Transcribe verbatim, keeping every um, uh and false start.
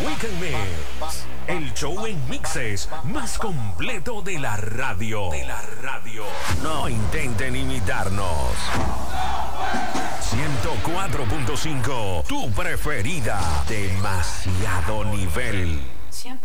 Weekend Mix, el show en mixes más completo de la radio. De la radio. No intenten imitarnos. ciento cuatro punto cinco, tu preferida. Demasiado nivel. Siempre.